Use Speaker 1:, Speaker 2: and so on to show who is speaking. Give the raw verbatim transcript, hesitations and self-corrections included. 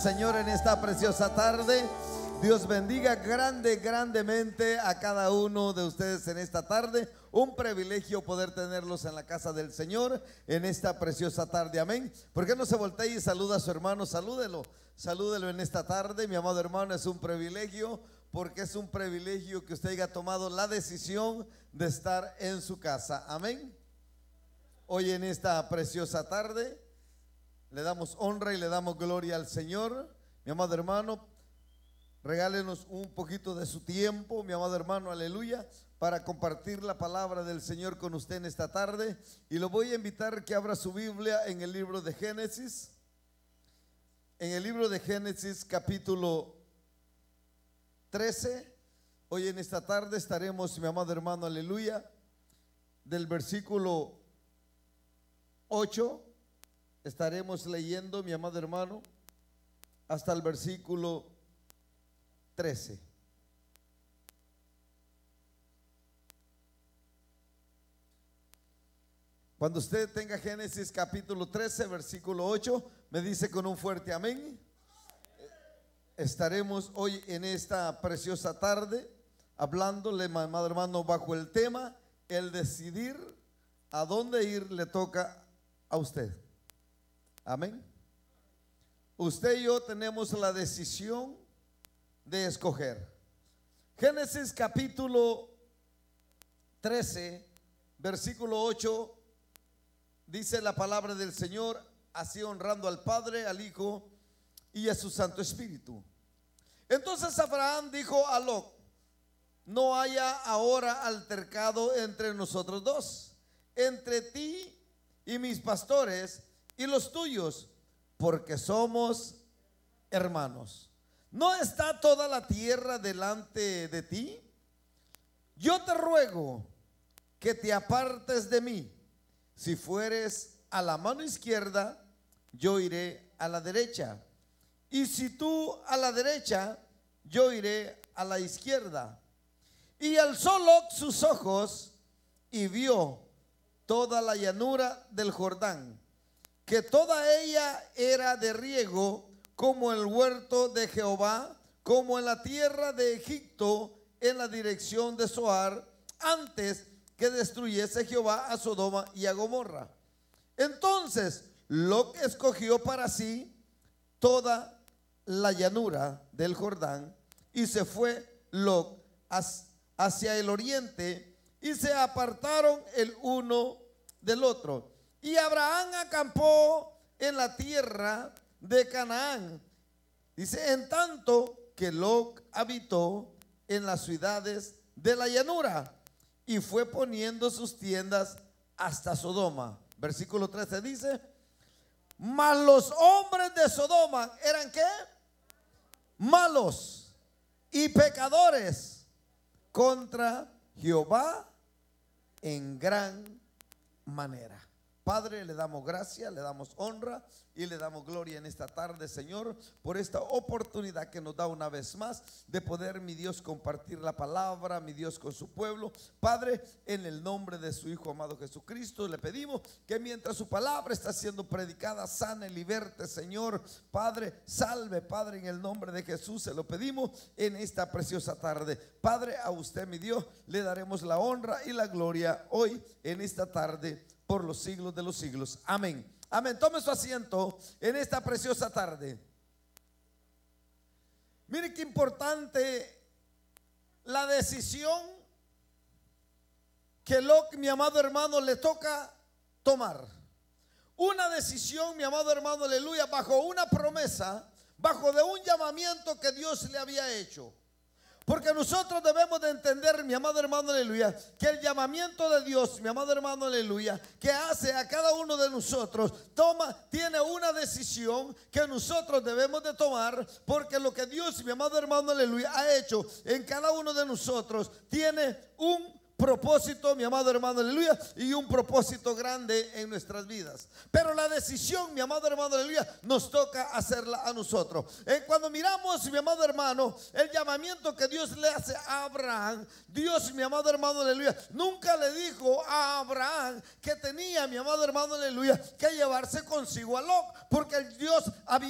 Speaker 1: Señor en esta preciosa tarde. Dios bendiga grande, grandemente a cada uno de ustedes en esta tarde. Un privilegio poder tenerlos en la casa del Señor en esta preciosa tarde. Amén. ¿Por qué no se voltea y saluda a su hermano? Salúdelo, salúdelo en esta tarde, mi amado hermano. Es un privilegio, porque es un privilegio que usted haya tomado la decisión de estar en su casa. Amén. Hoy en esta preciosa tarde le damos honra y le damos gloria al Señor. Mi amado hermano, regálenos un poquito de su tiempo, mi amado hermano, aleluya, para compartir la palabra del Señor con usted en esta tarde. Y lo voy a invitar que abra su Biblia en el libro de Génesis. En el libro de Génesis capítulo trece. Hoy en esta tarde estaremos, mi amado hermano, aleluya, del versículo ocho. Estaremos leyendo, mi amado hermano, hasta el versículo trece. Cuando usted tenga Génesis capítulo trece, versículo ocho, me dice con un fuerte amén. Estaremos hoy en esta preciosa tarde hablándole, mi amado hermano, bajo el tema: el decidir a dónde ir le toca a usted. Amén. Usted y yo tenemos la decisión de escoger. Génesis capítulo trece, versículo ocho, dice la palabra del Señor, así honrando al Padre, al Hijo y a su Santo Espíritu. Entonces Abraham dijo a Lot: no haya ahora altercado entre nosotros dos, entre ti y mis pastores y los tuyos, porque somos hermanos. ¿No está toda la tierra delante de ti? Yo te ruego que te apartes de mí. Si fueres a la mano izquierda, yo iré a la derecha. Y si tú a la derecha, yo iré a la izquierda. Y alzó Lot sus ojos y vio toda la llanura del Jordán, que toda ella era de riego, como el huerto de Jehová, como en la tierra de Egipto, en la dirección de Zoar, antes que destruyese Jehová a Sodoma y a Gomorra. Entonces Lot escogió para sí toda la llanura del Jordán, y se fue Lot hacia el oriente, y se apartaron el uno del otro. Y Abraham acampó en la tierra de Canaán, dice, en tanto que Lot habitó en las ciudades de la llanura, y fue poniendo sus tiendas hasta Sodoma. Versículo trece dice: mas los hombres de Sodoma eran ¿qué? Malos y pecadores contra Jehová en gran manera. Padre, le damos gracias, le damos honra y le damos gloria en esta tarde, Señor, por esta oportunidad que nos da una vez más de poder, mi Dios, compartir la palabra, mi Dios, con su pueblo. Padre, en el nombre de su Hijo amado Jesucristo, le pedimos que mientras su palabra está siendo predicada, sane, liberte, Señor. Padre, salve, Padre, en el nombre de Jesús, se lo pedimos en esta preciosa tarde. Padre, a usted, mi Dios, le daremos la honra y la gloria hoy en esta tarde, por los siglos de los siglos. Amén. Amén. Tome su asiento en esta preciosa tarde. Mire qué importante la decisión que Lot, mi amado hermano, le toca tomar. Una decisión, mi amado hermano, aleluya, bajo una promesa, bajo de un llamamiento que Dios le había hecho. Porque nosotros debemos de entender, mi amado hermano, aleluya, que el llamamiento de Dios, mi amado hermano, aleluya, que hace a cada uno de nosotros, toma, tiene una decisión que nosotros debemos de tomar, porque lo que Dios, mi amado hermano, aleluya, ha hecho en cada uno de nosotros, tiene un propósito, mi amado hermano, aleluya, y un propósito grande en nuestras vidas. Pero la decisión, mi amado hermano, aleluya, nos toca hacerla a nosotros. Eh, cuando miramos, mi amado hermano, el llamamiento que Dios le hace a Abraham, Dios, mi amado hermano, aleluya, nunca le dijo a Abraham que tenía, mi amado hermano, aleluya, que llevarse consigo a Lot, porque el Dios había